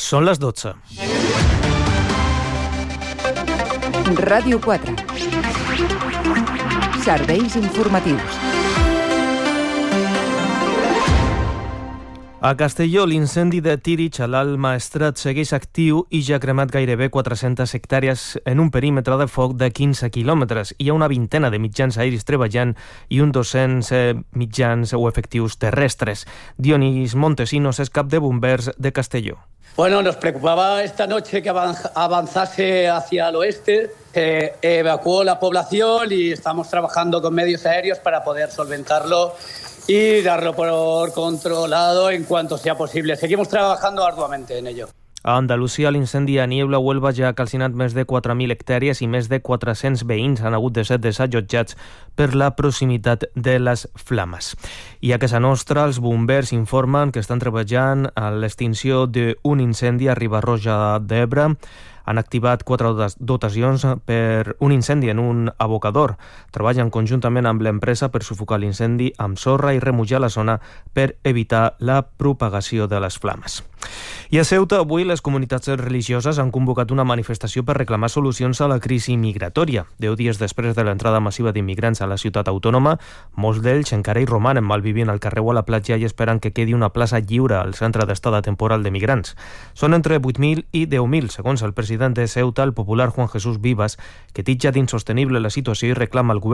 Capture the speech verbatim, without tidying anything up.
Són les dotze. Ràdio quatre. Serveis informatius. A Castelló, l'incendi de Tírig a l'Alt Maestrat segueix actiu i ja ha cremat gairebé quatre-centes hectàrees en un perímetre de foc de quinze quilòmetres. Hi ha una vintena de mitjans aeris treballant i un dos-cents mitjans o efectius terrestres. Dionís Montesinos és cap de bombers de Castelló. Bueno, nos preocupaba esta noche que avanzase hacia el oeste, eh, evacuó la población y estamos trabajando con medios aéreos para poder solventarlo y darlo por controlado en cuanto sea posible. Seguimos trabajando arduamente en ello. A Andalusia, l'incendi a Niebla Huelva ja ha calcinat més de quatre mil hectàrees i més de quatre-cents veïns han hagut de ser desallotjats per la proximitat de les flames. I a casa nostra, els bombers informen que estan treballant a l'extinció d'un incendi a Riba-roja d'Ebre. Han activat quatre dotacions per un incendi en un abocador. Treballen conjuntament amb l'empresa per sufocar l'incendi amb sorra i remullar la zona per evitar la propagació de les flames. I a Ceuta, avui, les comunitats religioses han convocat una manifestació per reclamar solucions a la crisi migratòria. Deu dies després de l'entrada massiva d'immigrants a la ciutat autònoma, molts d'ells encara hi romanen malvivint al carrer o a la platja i esperant que quedi una plaça lliure al centre d'estada temporal de migrants. Són entre vuit mil i deu mil, segons el president de Ceuta, el popular Juan Jesús Vivas, que titlla d'insostenible la situació i reclama al govern